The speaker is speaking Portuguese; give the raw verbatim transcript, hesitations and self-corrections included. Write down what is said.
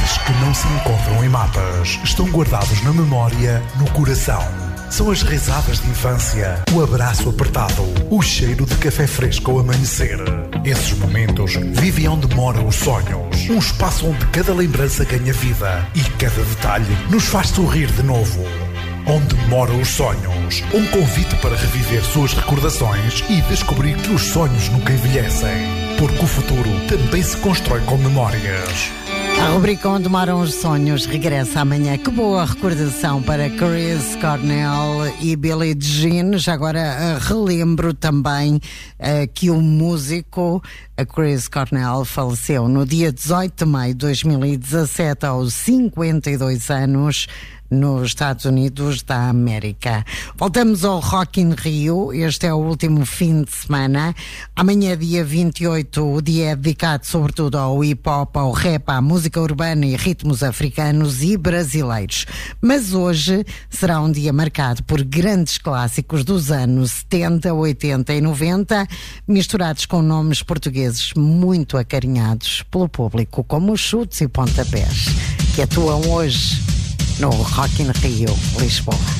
lugares que não se encontram em mapas estão guardados na memória, no coração. São as risadas de infância, o abraço apertado, o cheiro de café fresco ao amanhecer. Esses momentos vivem onde moram os sonhos. Um espaço onde cada lembrança ganha vida e cada detalhe nos faz sorrir de novo. Onde moram os sonhos. Um convite para reviver suas recordações e descobrir que os sonhos nunca envelhecem. Porque o futuro também se constrói com memórias. A rubrica Onde Moram os Sonhos regressa amanhã. Que boa recordação para Chris Cornell e Billie Jean. Já agora uh, relembro também uh, que o músico uh, Chris Cornell faleceu no dia dezoito de maio de dois mil e dezassete, aos cinquenta e dois anos, nos Estados Unidos da América. Voltamos ao Rock in Rio. Este é o último fim de semana. Amanhã, dia vinte e oito, o dia é dedicado sobretudo ao hip-hop, ao rap, à música urbana e ritmos africanos e brasileiros. Mas hoje será um dia marcado por grandes clássicos dos anos setenta, oitenta e noventa, misturados com nomes portugueses muito acarinhados pelo público, como os Chutes e Pontapés, que atuam hoje no Rock in Rio, Lisboa.